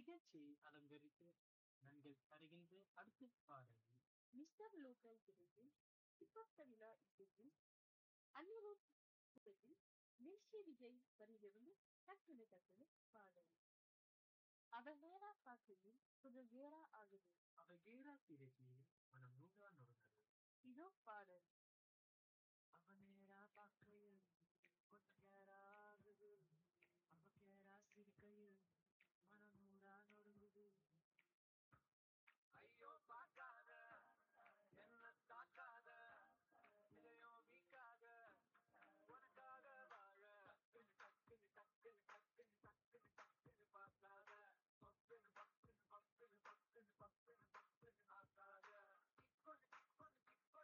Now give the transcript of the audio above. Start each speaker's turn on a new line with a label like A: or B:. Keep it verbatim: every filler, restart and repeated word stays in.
A: நிகழ்ச்சியை அலங்கரித்து நன்கள் தருகின்ற அடுத்த பாடல்
B: மிஸ்டர் லோக்கல் திரையில் சிப்பஸ்த விழா இசையில் அனிருத் குரலில் மிர்ச்சி விஜய் வரியிலிருந்து டக்குனு டக்குனு பாடல். அவ நேரா பார்க்கையில் கொஞ்சம் நேரா ஆகுது.
A: அவ கேரா திரைச்சியில் மனம் நூறா நொறுங்குது.
B: இதோ பாடல்.